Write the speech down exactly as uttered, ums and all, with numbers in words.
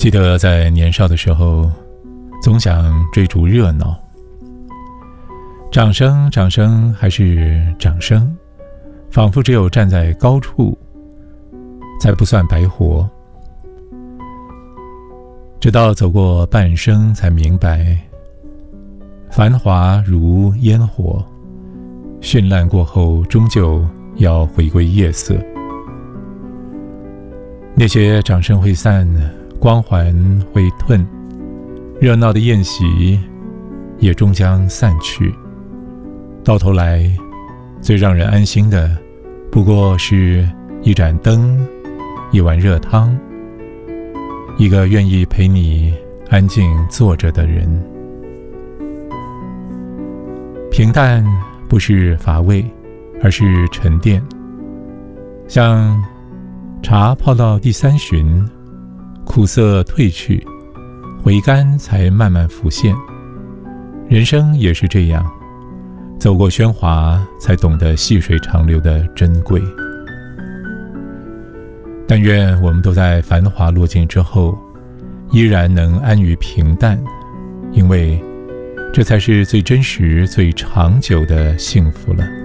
记得在年少的时候，总想追逐热闹，掌声掌声还是掌声，仿佛只有站在高处才不算白活。直到走过半生才明白，繁华如烟火，绚烂过后终究要回归夜色。那些掌声会散，光环会褪，热闹的宴席也终将散去。到头来，最让人安心的不过是一盏灯，一碗热汤，一个愿意陪你安静坐着的人。平淡不是乏味，而是沉淀。像茶泡到第三巡，苦涩褪去，回甘才慢慢浮现。人生也是这样，走过喧哗，才懂得细水长流的珍贵。但愿我们都在繁华落尽之后，依然能安于平淡，因为这才是最真实、最长久的幸福了。